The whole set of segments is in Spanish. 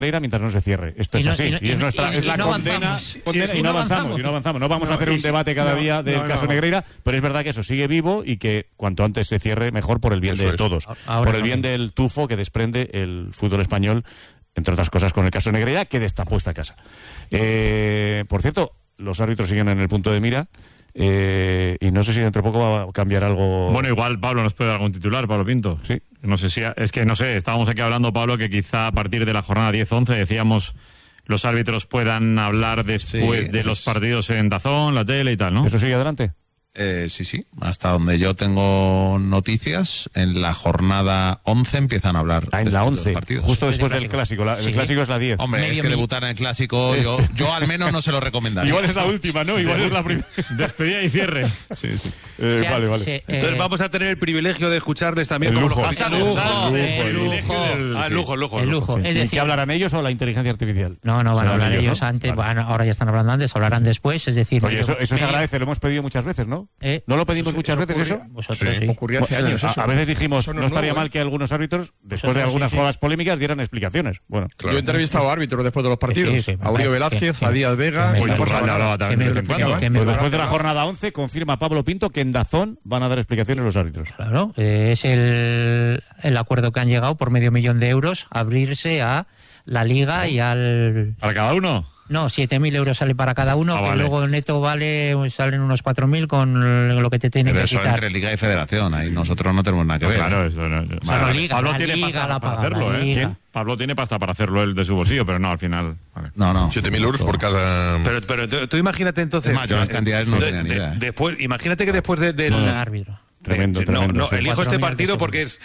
mientras no se cierre. Esto es así. Y es la condena y no avanzamos. No vamos a hacer un debate cada día del caso Negreira, pero es verdad que eso sigue vivo y que cuanto antes se cierre, mejor por el bien de todos. Por el bien del tufo que desprende el fútbol español, entre otras cosas con el caso Negreira, que destapó esta casa. Por cierto, los árbitros siguen en el punto de mira. Y no sé si dentro de poco va a cambiar algo. Bueno, igual Pablo nos puede dar algún titular, Pablo Pinto. Sí. No sé si estábamos aquí hablando, Pablo, que quizá a partir de la jornada 10-11 decíamos los árbitros puedan hablar después de los partidos en DAZN, la tele y tal, ¿no? ¿Eso sigue adelante? Sí. Hasta donde yo tengo noticias, en la jornada 11 empiezan a hablar. En la 11, partidos. justo después del clásico. El clásico es la 10. Hombre, es que debutar en el clásico, yo al menos no se lo recomendaría. Igual es la última, ¿no? Igual es la primera. Despedida y cierre. Sí. Vale. Entonces vamos a tener el privilegio de escucharles también el como lujo. los pasan. El lujo. Es decir, ¿qué hablarán ellos o la inteligencia artificial? No, van a hablar ellos antes. Vale. Ahora ya están hablando antes, hablarán después. Es decir, oye, eso se agradece, lo hemos pedido muchas veces, ¿no? ¿No lo pedimos muchas veces eso? Vosotros sí. Ocurrió hace años eso. A veces dijimos, no estaría mal que algunos árbitros, después de algunas jugadas polémicas, dieran explicaciones. Bueno, yo he entrevistado a árbitros después de los partidos. Sí, a Uribe Velázquez, a Díaz Vega. Después de la jornada 11, confirma Pablo Pinto que en DAZN van a dar explicaciones los árbitros. Claro, es el acuerdo que han llegado por €500,000 abrirse a la Liga y al... ¿Para cada uno? No, 7.000 euros sale para cada uno, que vale. Luego neto salen unos 4.000 con lo que te tienen pero que quitar. Pero eso entre Liga y Federación, ahí nosotros no tenemos nada que ver. Claro, eso no. Pablo tiene pasta para hacerlo, ¿eh? ¿Quién? Pablo tiene pasta para hacerlo él de su bolsillo, pero no, al final... Vale. No. 7.000 euros por cada... Pero tú imagínate entonces... Es más, yo las cantidades no tenía ni idea. Imagínate que después del... árbitro. Tremendo. Elijo este partido porque es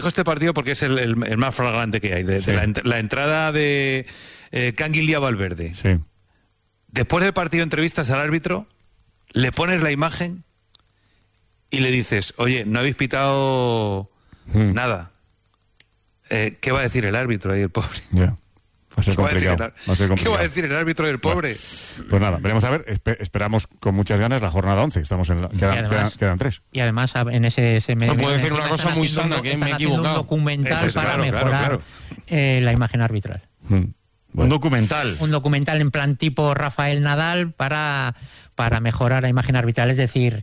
el más flagrante que hay. La entrada de Canguilía Valverde. Sí. Después del partido entrevistas al árbitro, le pones la imagen y le dices, oye, no habéis pitado nada. ¿Qué va a decir el árbitro ahí, el pobre? Ya. Va a ser complicado. ¿Qué va a decir el árbitro del pobre? Pues nada, veremos a ver. Esperamos con muchas ganas la jornada 11. Quedan 3. Y además en ese no puedo decir una cosa muy sana, que me he equivocado. Un documental para mejorar la imagen arbitral. Bueno. Un documental en plan tipo Rafael Nadal para mejorar la imagen arbitral. Es decir,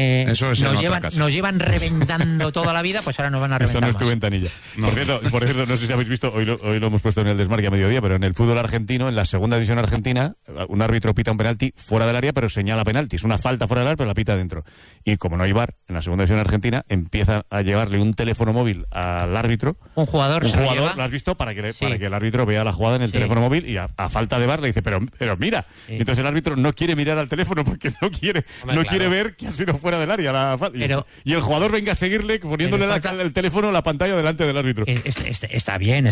nos llevan reventando toda la vida, pues ahora nos van a reventar. Eso no es tu ventanilla. No. Por cierto, no sé si habéis visto, hoy lo hemos puesto en el Desmarque a mediodía, pero en el fútbol argentino, en la segunda división argentina, un árbitro pita un penalti fuera del área, pero señala penalti. Es una falta fuera del área, pero la pita dentro. Y como no hay VAR, en la segunda división argentina, empieza a llevarle un teléfono móvil al árbitro. Un jugador, ¿lo has visto? Para que el árbitro vea la jugada en el teléfono móvil y a falta de VAR le dice, pero mira. Sí. Entonces el árbitro no quiere mirar al teléfono porque no quiere ver que ha sido fuera del área y el jugador venga a seguirle poniéndole el teléfono, la pantalla delante del árbitro. Está bien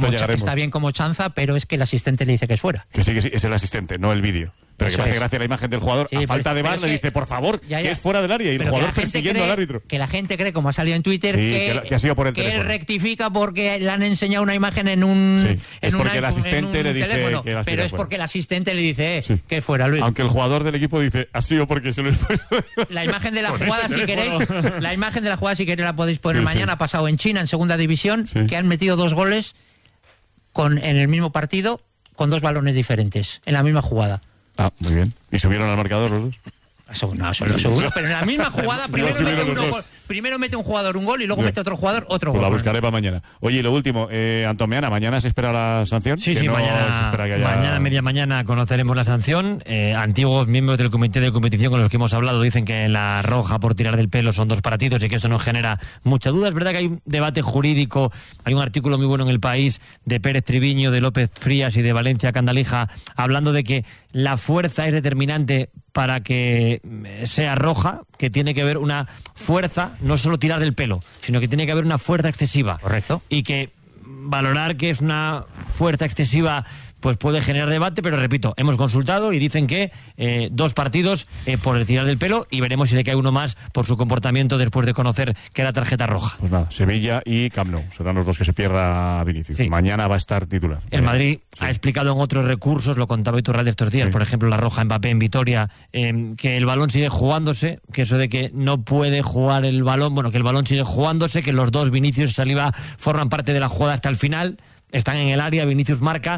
como chanza, pero es que el asistente le dice que es fuera. Que sí, es el asistente, no el vídeo. Pero que me hace gracia la imagen del jugador, a falta de VAR le dice, por favor, que es fuera del área, y el jugador persiguiendo al árbitro. Que la gente cree, como ha salido en Twitter, que ha sido por el teléfono. Que rectifica porque le han enseñado una imagen en un teléfono. Es porque el asistente le dice que la pero es porque el asistente le dice que fuera, Luis. Aunque el jugador del equipo dice, ha sido porque se lo es fuera. La imagen de la jugada, si queréis, la podéis poner mañana. Ha pasado en China, en segunda división, que han metido 2 goles en el mismo partido con 2 balones diferentes, en la misma jugada. Ah, muy bien. ¿Y subieron al marcador los dos? No, son los segundos, pero en la misma jugada primero mete un jugador un gol y luego mete otro jugador otro gol. La buscaré para mañana. Oye, y lo último, Antomeana, ¿mañana se espera la sanción? Sí, mañana media mañana conoceremos la sanción. Antiguos miembros del comité de competición con los que hemos hablado dicen que la roja por tirar del pelo son 2 partidos y que eso nos genera mucha duda. Es verdad que hay un debate jurídico, hay un artículo muy bueno en El País de Pérez Triviño, de López Frías y de Valencia Candalija hablando de que la fuerza es determinante para que sea roja, que tiene que haber una fuerza, no solo tirar del pelo, sino que tiene que haber una fuerza excesiva. Correcto. Y que valorar que es una fuerza excesiva pues puede generar debate, pero repito, hemos consultado y dicen que 2 partidos por el tirar del pelo y veremos si le cae uno más por su comportamiento después de conocer que era tarjeta roja. Pues nada, Sevilla y Camp Nou serán los 2 que se pierda Vinicius. Sí. Mañana va a estar titular. El Madrid ha explicado en otros recursos, lo contaba Iturralde estos días, por ejemplo la roja Mbappé en Vitoria, que el balón sigue jugándose, que eso de que no puede jugar el balón, que el balón sigue jugándose, que los 2 Vinicius y Saliba forman parte de la jugada hasta el final, están en el área, Vinicius marca,